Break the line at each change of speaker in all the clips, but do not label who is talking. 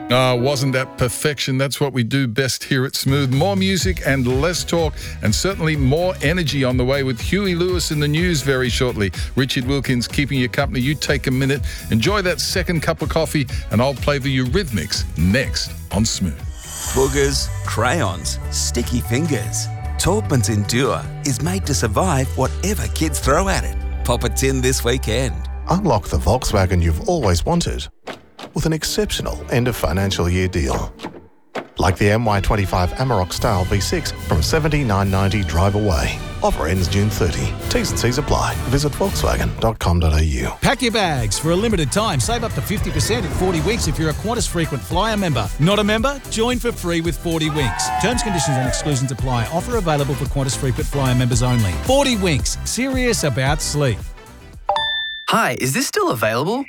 Wasn't that perfection? That's what we do best here at Smooth. More music and less talk, and certainly more energy on the way with Huey Lewis in the news very shortly. Richard Wilkins keeping you company. You take a minute, enjoy that second cup of coffee, and I'll play the Eurythmics next on Smooth.
Boogers, crayons, sticky fingers. Taubman's Endure is made to survive whatever kids throw at it. Pop a tin this weekend.
Unlock the Volkswagen you've always wanted with an exceptional end-of-financial-year deal. Like the MY25 Amarok Style V6 from $79.90 drive away. Offer ends June 30. T's and C's apply. Visit volkswagen.com.au.
Pack your bags. For a limited time, save up to 50% in 40 Winks if you're a Qantas Frequent Flyer member. Not a member? Join for free with 40 Winks. Terms, conditions and exclusions apply. Offer available for Qantas Frequent Flyer members only. 40 Winks. Serious about sleep.
Hi, is this still available?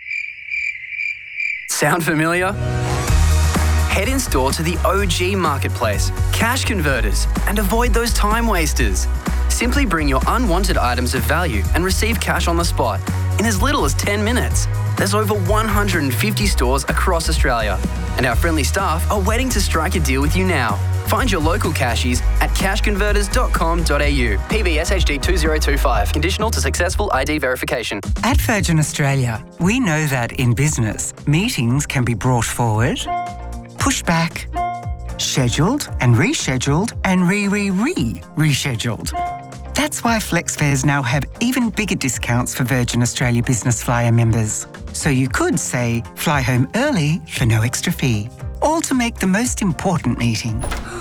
Sound familiar? Head in store to the OG Marketplace, Cash Converters, and avoid those time wasters. Simply bring your unwanted items of value and receive cash on the spot in as little as 10 minutes. There's over 150 stores across Australia, and our friendly staff are waiting to strike a deal with you now. Find your local cashies at cashconverters.com.au. PBS HD 2025. Conditional to successful ID verification.
At Virgin Australia, we know that in business, meetings can be brought forward, pushed back, scheduled and rescheduled and rescheduled. That's why FlexFares now have even bigger discounts for Virgin Australia Business Flyer members. So you could, say, fly home early for no extra fee. All to make the most important meeting.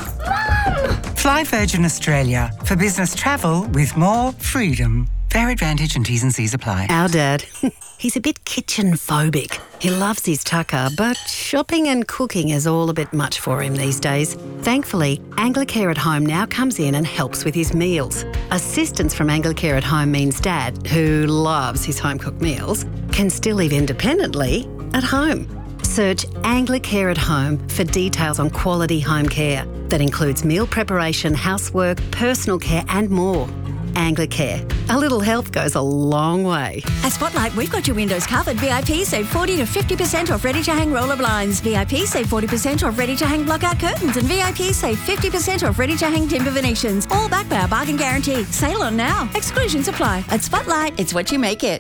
Fly Virgin Australia for business travel with more freedom. Fair advantage and T's and C's apply.
Our dad, he's a bit kitchen phobic. He loves his tucker, but shopping and cooking is all a bit much for him these days. Thankfully, Anglicare at Home now comes in and helps with his meals. Assistance from Anglicare at Home means Dad, who loves his home-cooked meals, can still live independently at home. Search Anglicare at Home for details on quality home care. That includes meal preparation, housework, personal care and more. Anglicare. A little help goes a long way.
At Spotlight, we've got your windows covered. VIP save 40 to 50% off ready-to-hang roller blinds. VIP save 40% off ready-to-hang block-out curtains. And VIP save 50% off ready-to-hang timber Venetians. All backed by our bargain guarantee. Sale on now. Exclusions apply. At Spotlight, it's what you make it.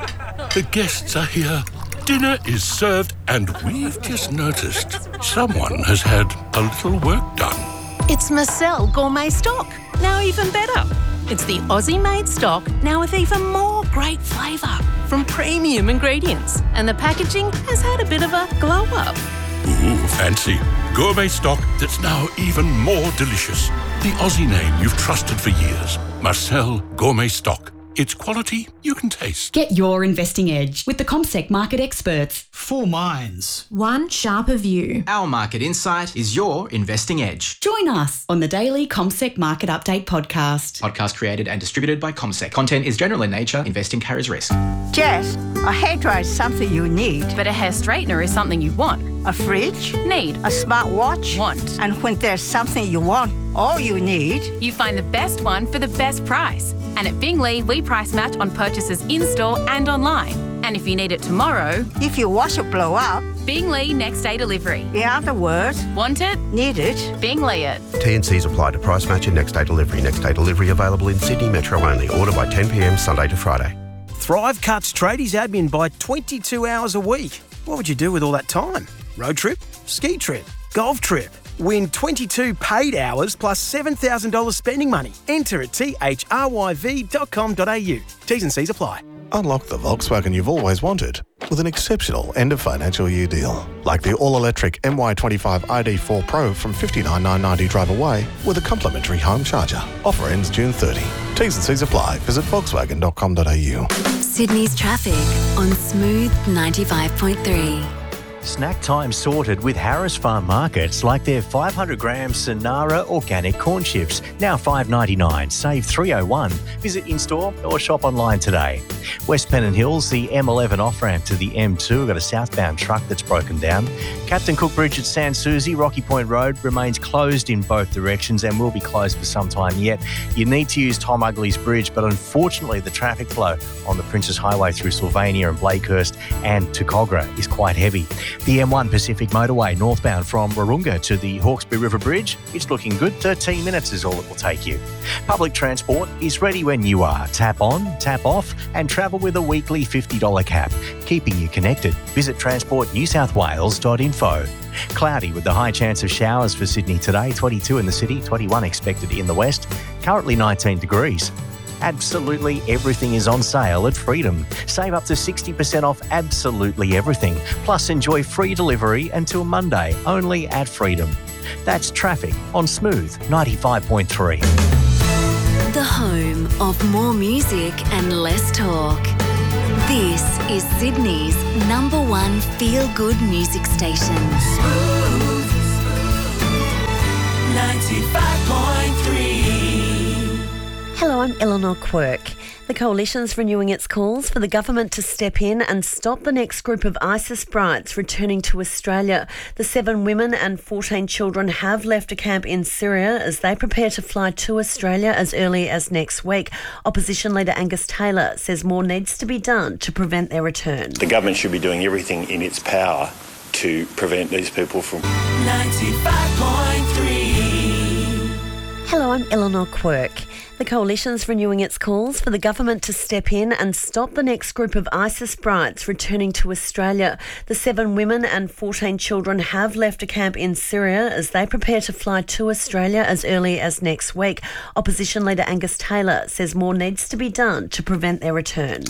The guests are here. Dinner is served, and we've just noticed someone has had a little work done.
It's Marcel Gourmet Stock, now even better. It's the Aussie-made stock, now with even more great flavour from premium ingredients. And the packaging has had a bit of a glow-up.
Ooh, fancy. Gourmet stock that's now even more delicious. The Aussie name you've trusted for years. Marcel Gourmet Stock. It's quality you can taste.
Get your investing edge with the CommSec market experts.
4 minds.
One sharper view.
Our market insight is your investing edge.
Join us on the daily CommSec Market Update podcast.
Podcast created and distributed by CommSec. Content is general in nature. Investing carries risk.
Jess, a hairdryer is something you need.
But a hair straightener is something you want.
A fridge?
Need.
A smartwatch?
Want.
And when there's something you want, all you need...
You find the best one for the best price. And at Bingley, we price match on purchases in-store and online. And if you need it tomorrow...
If your washer blow up...
Bingley next day delivery.
In other words...
Want it?
Need it?
Bingley it.
T&Cs apply to price match and next day delivery. Next day delivery available in Sydney Metro only. Order by 10 p.m. Sunday to Friday.
Thrive cuts tradies admin by 22 hours a week. What would you do with all that time? Road trip? Ski trip? Golf trip? Win 22 paid hours plus $7,000 spending money. Enter at thryv.com.au. T's and C's apply.
Unlock the Volkswagen you've always wanted with an exceptional end-of-financial-year deal. Like the all-electric MY25 ID4 Pro from $59,990 drive away with a complimentary home charger. Offer ends June 30. T's and C's apply. Visit volkswagen.com.au.
Sydney's traffic on Smooth 95.3.
Snack time sorted with Harris Farm Markets, like their 500 gram Sonara organic corn chips, now $5.99, save $3.01. Visit in-store or shop online today. West Pennant Hills, the M11 off-ramp to the M2, got a southbound truck that's broken down. Captain Cook Bridge at Sans Souci, Rocky Point Road, remains closed in both directions and will be closed for some time yet. You need to use Tom Ugley's Bridge, but unfortunately the traffic flow on the Princes Highway through Sylvania and Blakehurst and to Cogra is quite heavy. The M1 Pacific Motorway northbound from Wahroonga to the Hawkesbury River Bridge, it's looking good. 13 minutes is all it will take you. Public transport is ready when you are. Tap on, tap off and travel with a weekly $50 cap, keeping you connected. Visit transportnewsouthwales.info. Cloudy with the high chance of showers for Sydney today, 22 in the city, 21 expected in the west, currently 19 degrees. Absolutely everything is on sale at Freedom. Save up to 60% off absolutely everything. Plus enjoy free delivery until Monday, only at Freedom. That's traffic on Smooth 95.3.
The home of more music and less talk. This is Sydney's #1 feel-good music station.
Smooth 95.3.
Hello, I'm Eleanor Quirk. The Coalition's renewing its calls for the government to step in and stop the next group of ISIS brides returning to Australia. The 7 women and 14 children have left a camp in Syria as they prepare to fly to Australia as early as next week. Opposition leader Angus Taylor says more needs to be done to prevent their return.
The government should be doing everything in its power to prevent these people from...
95.3.
Hello, I'm Eleanor Quirk. The Coalition's renewing its calls for the government to step in and stop the next group of ISIS brides returning to Australia. The 7 women and 14 children have left a camp in Syria as they prepare to fly to Australia as early as next week. Opposition leader Angus Taylor says more needs to be done to prevent their return.